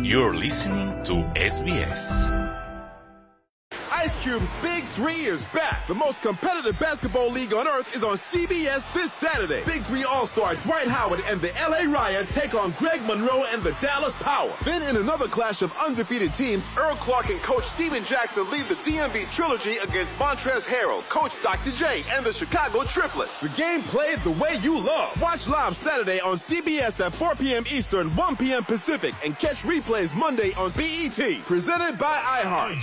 You're listening to SBS. Ice Cube's Big 3 is back. The most competitive basketball league on earth is on CBS this Saturday. Big 3 All-Star Dwight Howard and the LA Riot take on Greg Monroe and the Dallas Power. Then in another clash of undefeated teams, Earl Clark and Coach Steven Jackson lead the DMV Trilogy against Montrezl Harrell, Coach Dr. J, and the Chicago Triplets. The game played the way you love. Watch live Saturday on CBS at 4 p.m. Eastern, 1 p.m. Pacific, and catch replays Monday on BET. Presented by iHeart.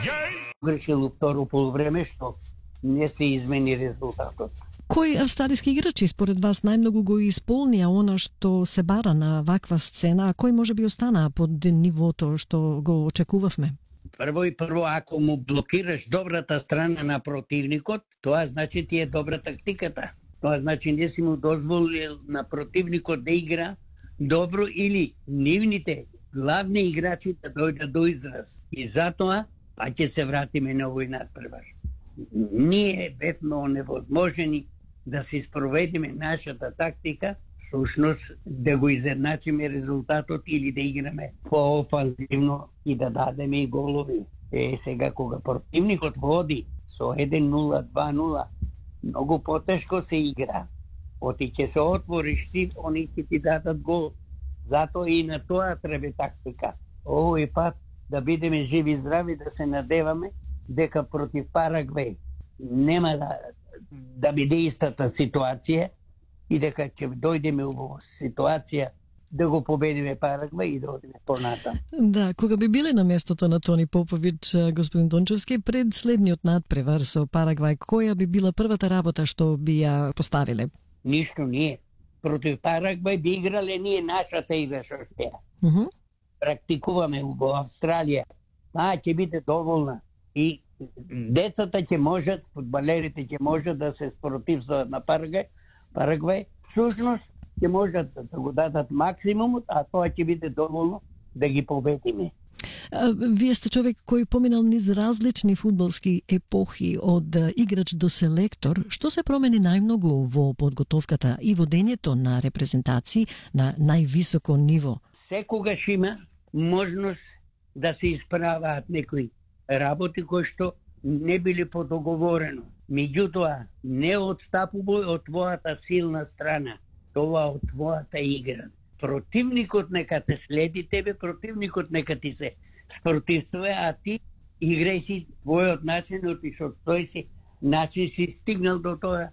Грешил второ полувреме, што не се измени резултатот. Кои австралиски играчи според вас најмногу го исполнија она што се бара на ваква сцена, а кои може би останаа под нивото што го очекувавме? Прво, ако му блокираш добрата страна на противникот, тоа значи ти е добра тактиката. Тоа значи не си му дозволил на противникот да игра добро или нивните главни играчи да дојдат до израз. И затоа па ќе се вратиме на овој надпревар. Ние бевме оневозможени да се спроведиме нашата тактика, всушност да го изедначиме резултатот или да играме по-офанзивно и да дадеме и голови. Сега кога противникот води со 1-0, 2-0, многу потешко се игра. Оти ќе се отвориш ти, они ќе ти дадат гол. Затоа и на тоа треба тактика. Овој пат да бидеме живи и здрави, да се надеваме дека против Парагвај нема да биде истата ситуација и дека ќе дојдеме во ситуација да го победиме Парагвај и да одиме понатам. Да, кога би биле на местото на Тони Попович, господин Дончевски, пред следниот надпревар со Парагвај, која би била првата работа што би ја поставиле? Ништо ние. Против Парагвај би играле ние нашата игра што е. Практикуваме во Австралија. Ќе биде доволна. И децата ќе можат, фудбалерите ќе можат да се спротивствуваат на Парагвај. Всушност ќе можат да го дадат максимумот, а тоа ќе биде доволно да ги победиме. Вие сте човек кој поминал низ различни фудбалски епохи од играч до селектор. Што се промени најмногу во подготовката и водењето на репрезентации на највисоко ниво? Секогаш има можност да се исправаат некои работи кои што не биле подоговорено. Меѓутоа, не отстапувај од твојата силна страна, тоа од твојата игра. Противникот нека те следи тебе, противникот нека ти се спротивствува, а ти играј си твојот начин, оти што тој си начин си стигнал до тоа,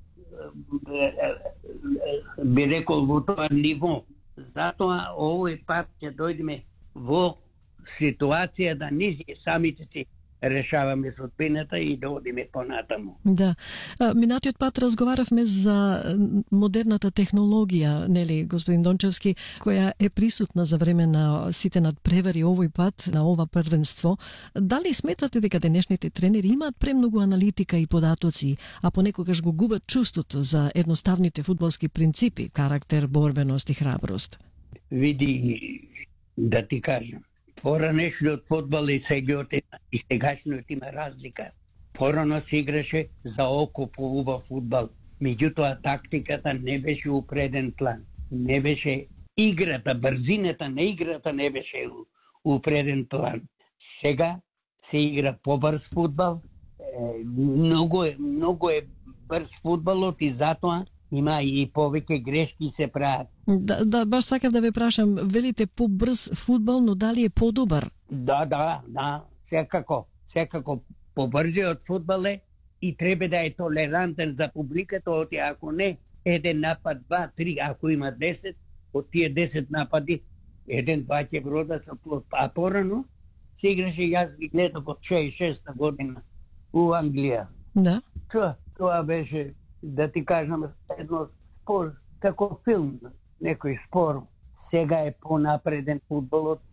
би рекол, во тоа ниво. Затоа овој пат ќе дојдеме во ситуација да ние самите си решаваме судбината и да одиме понатаму. Да. Минатиот пат разговаравме за модерната технологија, нели, господин Дончевски, која е присутна за време на сите надпревари овој пат на ова првенство. Дали сметате дека денешните тренери имаат премногу аналитика и податоци, а понекогаш го губат чувството за едноставните фудбалски принципи, карактер, борбеност и храброст? Види, да ти кажам, поранешниот фудбал и сегашниот има разлика. Порано се играше за око по убав фудбал. Меѓутоа тактиката не беше у преден план. Не беше играта, брзината на играта не беше у преден план. Сега се игра побрз фудбал. Многу е брз фудбалот и затоа има и повеќе грешки се прават. Да, баш сакав да ве прашам, велите побрз фудбал, но дали е подобар? Да, секако побрзиот фудбал е и треба да е толерантен за публиката, оти ако не, еден напад, 2, 3, ако има 10, од тие 10 напади, 1-2 ќе бродат со плод. А порано се играше, јас ги гледав од 66-та година у Англија. Да. Тоа беше, да ти кажам, едно спор, како филм, некој спор. Сега е понапреден фудбалот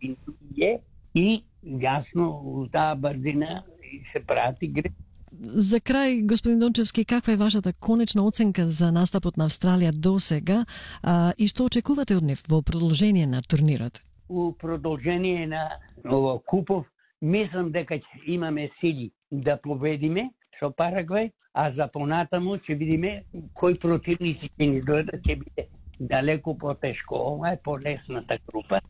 и јасно таа брзина се прати гре. За крај, господин Дончевски, каква е вашата конечна оценка за настапот на Австралија до сега и што очекувате од нив во продолжение на турнирот? У продолжение на ово купов, мислам дека имаме сили да победиме со Парагвај, а за понатаму ќе видиме кои противници ќе ни дојдат, ќе биде далеку потешко. Ова е полесната група.